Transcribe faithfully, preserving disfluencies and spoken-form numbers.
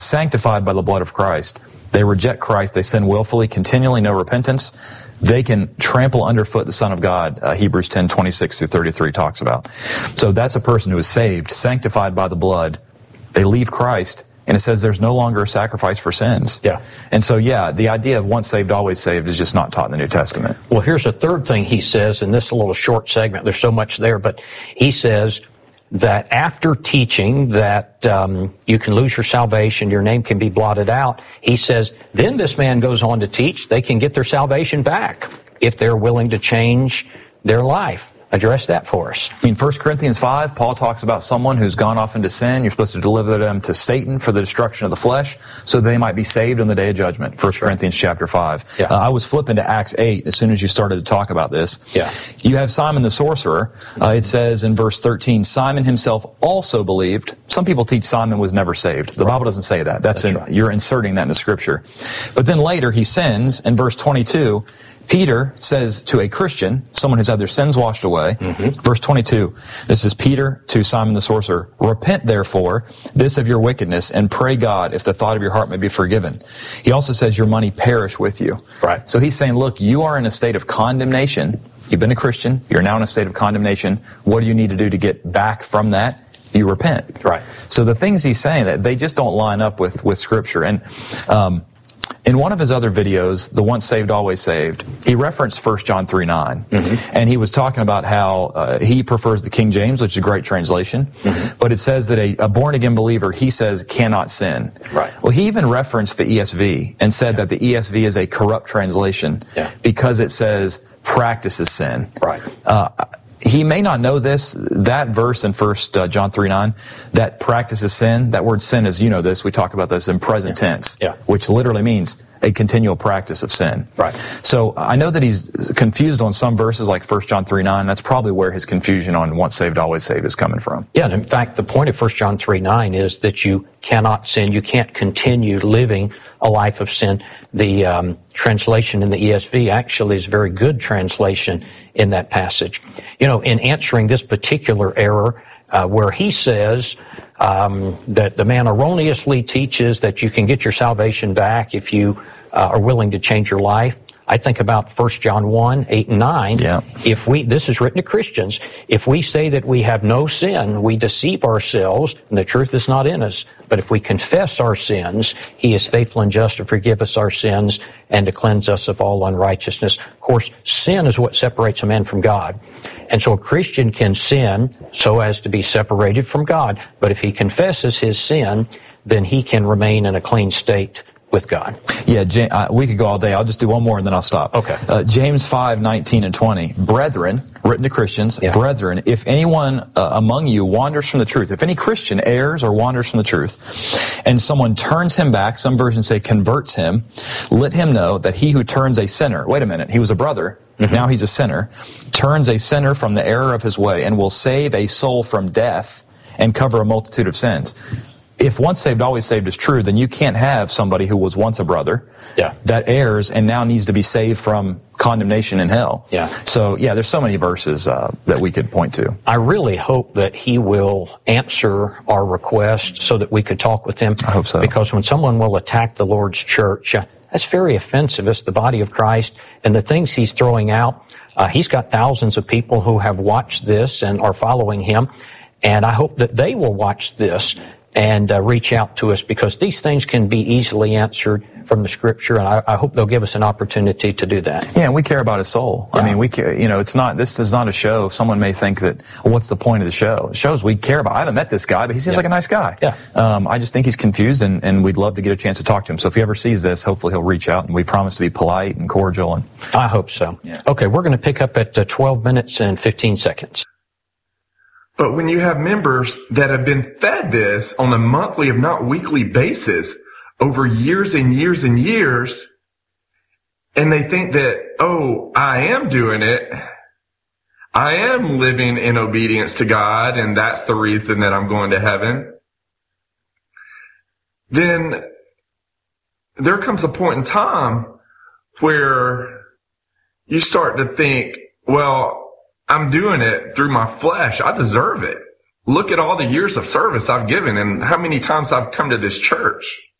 sanctified by the blood of Christ. They reject Christ. They sin willfully, continually, no repentance. They can trample underfoot the Son of God, uh, Hebrews ten, twenty-six through thirty-three talks about. So that's a person who is saved, sanctified by the blood. They leave Christ, and it says there's no longer a sacrifice for sins. Yeah. And so, yeah, the idea of once saved, always saved is just not taught in the New Testament. Well, here's a third thing he says in this little short segment. There's so much there, but he says that after teaching that um, you can lose your salvation, your name can be blotted out, he says, then this man goes on to teach they can get their salvation back if they're willing to change their life. Address that for us. In First Corinthians five, Paul talks about someone who's gone off into sin. You're supposed to deliver them to Satan for the destruction of the flesh so they might be saved on the day of judgment. First Corinthians chapter five. Yeah. Uh, I was flipping to Acts eight as soon as you started to talk about this. Yeah. You have Simon the sorcerer. Uh, it says in verse thirteen, Simon himself also believed. Some people teach Simon was never saved. The right. Bible doesn't say that. That's, That's in, right. You're inserting that into Scripture. But then later he sins in verse twenty-two. Peter says to a Christian, someone who's had their sins washed away, mm-hmm. verse twenty-two, this is Peter to Simon the sorcerer, repent therefore this of your wickedness and pray God if the thought of your heart may be forgiven. He also says your money perish with you. Right. So he's saying, look, you are in a state of condemnation. You've been a Christian. You're now in a state of condemnation. What do you need to do to get back from that? You repent. Right. So the things he's saying, that they just don't line up with, with Scripture. And, um, in one of his other videos, the Once Saved, Always Saved, he referenced First John three nine. Mm-hmm. And he was talking about how uh, he prefers the King James, which is a great translation. Mm-hmm. But it says that a, a born-again believer, he says, cannot sin. Right. Well, he even referenced the E S V and said yeah. that the E S V is a corrupt translation yeah. because it says practices sin. Right. Uh, He may not know this, that verse in First John three nine, that practices sin, that word sin is, you know this, we talk about this in present yeah. tense, yeah. which literally means a continual practice of sin. Right. So I know that he's confused on some verses like First John three nine. That's probably where his confusion on once saved, always saved is coming from. Yeah, and in fact, the point of First John three nine is that you cannot sin. You can't continue living a life of sin. The um, translation in the E S V actually is a very good translation in that passage. You know, in answering this particular error, uh, where he says um, that the man erroneously teaches that you can get your salvation back if you uh, are willing to change your life, I think about First John one, eight and nine. Yeah. If we, this is written to Christians, if we say that we have no sin, we deceive ourselves and the truth is not in us. But if we confess our sins, he is faithful and just to forgive us our sins and to cleanse us of all unrighteousness. Of course, sin is what separates a man from God. And so a Christian can sin so as to be separated from God. But if he confesses his sin, then he can remain in a clean state with God. Yeah, James, uh, we could go all day. I'll just do one more and then I'll stop. Okay. Uh, James five, nineteen and twenty. Brethren, written to Christians, yeah. brethren, if anyone uh, among you wanders from the truth, if any Christian errs or wanders from the truth, and someone turns him back, some versions say converts him, let him know that he who turns a sinner, wait a minute, he was a brother, mm-hmm. now he's a sinner, turns a sinner from the error of his way and will save a soul from death and cover a multitude of sins. If once saved, always saved is true, then you can't have somebody who was once a brother yeah. that errs and now needs to be saved from condemnation in hell. Yeah. So, yeah, there's so many verses uh, that we could point to. I really hope that he will answer our request so that we could talk with him. I hope so. Because when someone will attack the Lord's church, uh, that's very offensive. It's the body of Christ. And the things he's throwing out, uh, he's got thousands of people who have watched this and are following him. And I hope that they will watch this and uh, reach out to us, because these things can be easily answered from the Scripture, and I, I hope they'll give us an opportunity to do that. Yeah, and we care about his soul. Yeah. I mean, we care, you know, it's not, this is not a show. Someone may think that, well, what's the point of the show? It shows we care about, I haven't met this guy, but he seems yeah. like a nice guy. Yeah. Um, I just think he's confused, and, and we'd love to get a chance to talk to him. So if he ever sees this, hopefully he'll reach out, and we promise to be polite and cordial. And I hope so. Yeah. Okay, we're going to pick up at uh, twelve minutes and fifteen seconds. But when you have members that have been fed this on a monthly, if not weekly basis over years and years and years, and they think that, oh, I am doing it, I am living in obedience to God, and that's the reason that I'm going to heaven, then there comes a point in time where you start to think, well, I'm doing it through my flesh. I deserve it. Look at all the years of service I've given and how many times I've come to this church.